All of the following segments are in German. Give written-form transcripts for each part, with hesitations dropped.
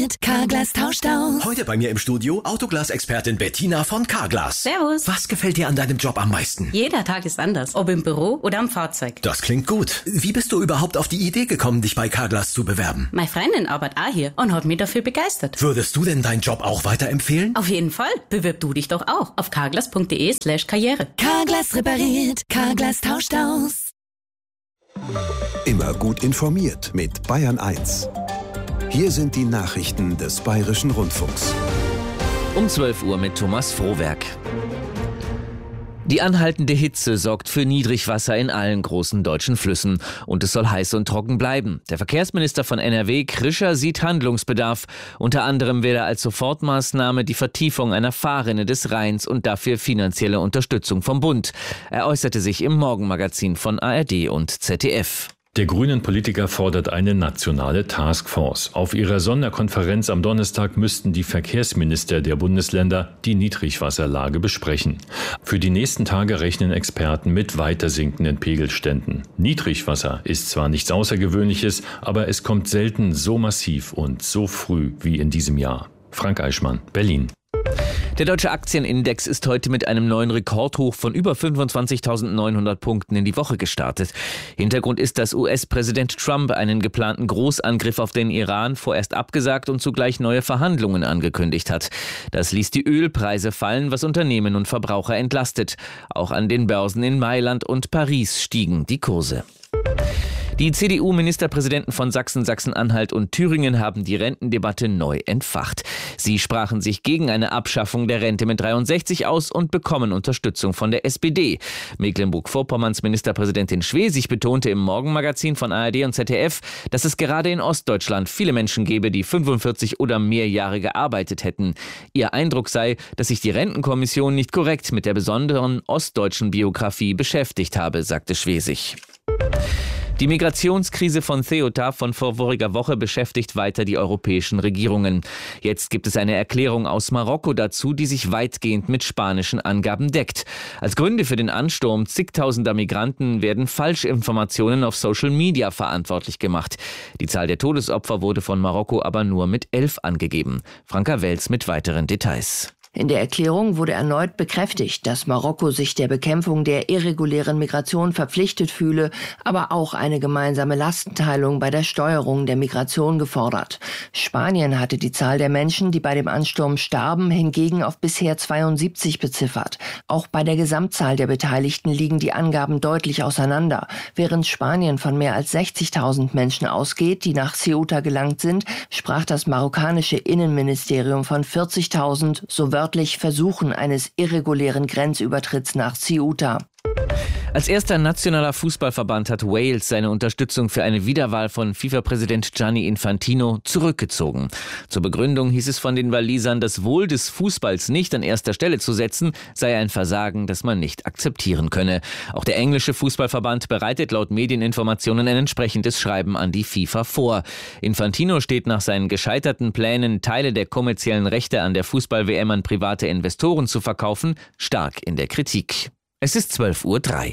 repariert, Carglass tauscht aus. Heute bei mir im Studio Autoglas-Expertin Bettina von Carglass. Servus. Was gefällt dir an deinem Job am meisten? Jeder Tag ist anders, ob im Büro oder am Fahrzeug. Das klingt gut. Wie bist du überhaupt auf die Idee gekommen, dich bei Carglass zu bewerben? Meine Freundin arbeitet auch hier und hat mich dafür begeistert. Würdest du denn deinen Job auch weiterempfehlen? Auf jeden Fall. Bewirb du dich doch auch auf carglass.de/karriere. Carglass repariert, Carglass tauscht aus. Immer gut informiert mit Bayern 1. Hier sind die Nachrichten des Bayerischen Rundfunks. Um 12 Uhr mit Thomas Frohwerk. Die anhaltende Hitze sorgt für Niedrigwasser in allen großen deutschen Flüssen. Und es soll heiß und trocken bleiben. Der Verkehrsminister von NRW, Krischer, sieht Handlungsbedarf. Unter anderem will er als Sofortmaßnahme die Vertiefung einer Fahrrinne des Rheins und dafür finanzielle Unterstützung vom Bund. Er äußerte sich im Morgenmagazin von ARD und ZDF. Der grünen Politiker fordert eine nationale Taskforce. Auf ihrer Sonderkonferenz am Donnerstag müssten die Verkehrsminister der Bundesländer die Niedrigwasserlage besprechen. Für die nächsten Tage rechnen Experten mit weiter sinkenden Pegelständen. Niedrigwasser ist zwar nichts Außergewöhnliches, aber es kommt selten so massiv und so früh wie in diesem Jahr. Frank Eichmann, Berlin. Der deutsche Aktienindex ist heute mit einem neuen Rekordhoch von über 25.900 Punkten in die Woche gestartet. Hintergrund ist, dass US-Präsident Trump einen geplanten Großangriff auf den Iran vorerst abgesagt und zugleich neue Verhandlungen angekündigt hat. Das ließ die Ölpreise fallen, was Unternehmen und Verbraucher entlastet. Auch an den Börsen in Mailand und Paris stiegen die Kurse. Die CDU-Ministerpräsidenten von Sachsen, Sachsen-Anhalt und Thüringen haben die Rentendebatte neu entfacht. Sie sprachen sich gegen eine Abschaffung der Rente mit 63 aus und bekommen Unterstützung von der SPD. Mecklenburg-Vorpommerns Ministerpräsidentin Schwesig betonte im Morgenmagazin von ARD und ZDF, dass es gerade in Ostdeutschland viele Menschen gebe, die 45 oder mehr Jahre gearbeitet hätten. Ihr Eindruck sei, dass sich die Rentenkommission nicht korrekt mit der besonderen ostdeutschen Biografie beschäftigt habe, sagte Schwesig. Die Migrationskrise von Ceuta von vorvoriger Woche beschäftigt weiter die europäischen Regierungen. Jetzt gibt es eine Erklärung aus Marokko dazu, die sich weitgehend mit spanischen Angaben deckt. Als Gründe für den Ansturm zigtausender Migranten werden Falschinformationen auf Social Media verantwortlich gemacht. Die Zahl der Todesopfer wurde von Marokko aber nur mit 11 angegeben. Franka Welz mit weiteren Details. In der Erklärung wurde erneut bekräftigt, dass Marokko sich der Bekämpfung der irregulären Migration verpflichtet fühle, aber auch eine gemeinsame Lastenteilung bei der Steuerung der Migration gefordert. Spanien hatte die Zahl der Menschen, die bei dem Ansturm starben, hingegen auf bisher 72 beziffert. Auch bei der Gesamtzahl der Beteiligten liegen die Angaben deutlich auseinander. Während Spanien von mehr als 60.000 Menschen ausgeht, die nach Ceuta gelangt sind, sprach das marokkanische Innenministerium von 40.000, so wörtlich Versuchen eines irregulären Grenzübertritts nach Ceuta. Als erster nationaler Fußballverband hat Wales seine Unterstützung für eine Wiederwahl von FIFA-Präsident Gianni Infantino zurückgezogen. Zur Begründung hieß es von den Walisern, das Wohl des Fußballs nicht an erster Stelle zu setzen, sei ein Versagen, das man nicht akzeptieren könne. Auch der englische Fußballverband bereitet laut Medieninformationen ein entsprechendes Schreiben an die FIFA vor. Infantino steht nach seinen gescheiterten Plänen, Teile der kommerziellen Rechte an der Fußball-WM an private Investoren zu verkaufen, stark in der Kritik. Es ist 12:03 Uhr.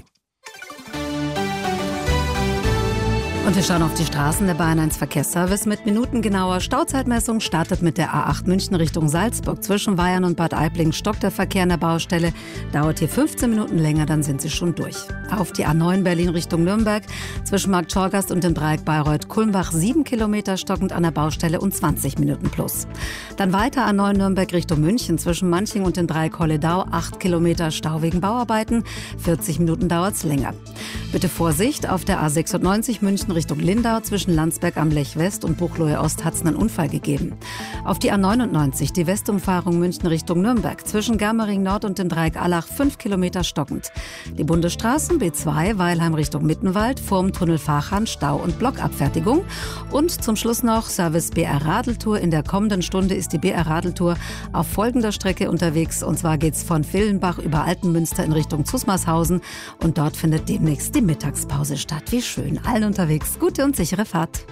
Und wir schauen auf die Straßen. Der Bayern 1 Verkehrsservice mit minutengenauer Stauzeitmessung startet mit der A8 München Richtung Salzburg. Zwischen Weyern und Bad Aibling stockt der Verkehr an der Baustelle. Dauert hier 15 Minuten länger, dann sind Sie schon durch. Auf die A9 Berlin Richtung Nürnberg. Zwischen Markt Schorgast und dem Dreieck Bayreuth-Kulmbach 7 Kilometer stockend an der Baustelle und 20 Minuten plus. Dann weiter A9 Nürnberg Richtung München. Zwischen Manching und dem Dreieck Holledau 8 Kilometer Stau wegen Bauarbeiten. 40 Minuten dauert es länger. Bitte Vorsicht, auf der A96 München Richtung Lindau zwischen Landsberg am Lech West und Buchloe Ost hat es einen Unfall gegeben. Auf die A99 die Westumfahrung München Richtung Nürnberg zwischen Germering Nord und dem Dreieck Allach 5 Kilometer stockend. Die Bundesstraßen B2 Weilheim Richtung Mittenwald vorm Tunnel Fahrhahn Stau und Blockabfertigung. Und zum Schluss noch Service BR Radeltour. In der kommenden Stunde ist die BR Radeltour auf folgender Strecke unterwegs. Und zwar geht es von Villenbach über Altenmünster in Richtung Zusmarshausen. Und dort findet demnächst die Mittagspause statt. Wie schön. Allen unterwegs gute und sichere Fahrt.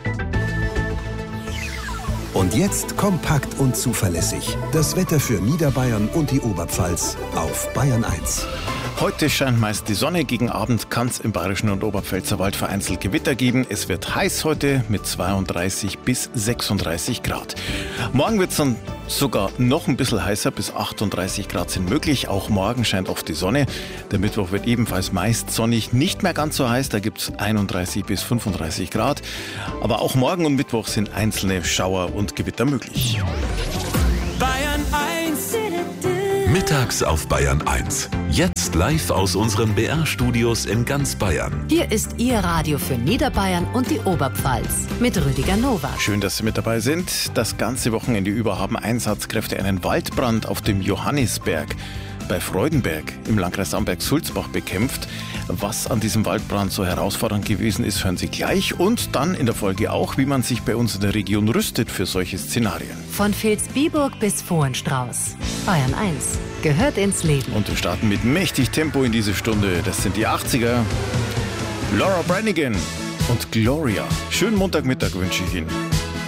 Und jetzt kompakt und zuverlässig. Das Wetter für Niederbayern und die Oberpfalz auf Bayern 1. Heute scheint meist die Sonne. Gegen Abend kann es im Bayerischen und Oberpfälzerwald vereinzelt Gewitter geben. Es wird heiß heute mit 32 bis 36 Grad. Morgen wird es dann sogar noch ein bisschen heißer, bis 38 Grad sind möglich. Auch morgen scheint oft die Sonne. Der Mittwoch wird ebenfalls meist sonnig, nicht mehr ganz so heiß. Da gibt es 31 bis 35 Grad. Aber auch morgen und Mittwoch sind einzelne Schauer und Gewitter möglich. Bayern 1. Mittags auf Bayern 1. Jetzt live aus unseren BR-Studios in ganz Bayern. Hier ist Ihr Radio für Niederbayern und die Oberpfalz mit Rüdiger Nowak. Schön, dass Sie mit dabei sind. Das ganze Wochenende über haben Einsatzkräfte einen Waldbrand auf dem Johannisberg bei Freudenberg im Landkreis Amberg-Sulzbach bekämpft. Was an diesem Waldbrand so herausfordernd gewesen ist, hören Sie gleich. Und dann in der Folge auch, wie man sich bei uns in der Region rüstet für solche Szenarien. Von Vilsbiburg bis Vohenstrauß. Bayern 1 gehört ins Leben. Und wir starten mit mächtig Tempo in diese Stunde. Das sind die 80er. Laura Branigan und Gloria. Schönen Montagmittag wünsche ich Ihnen.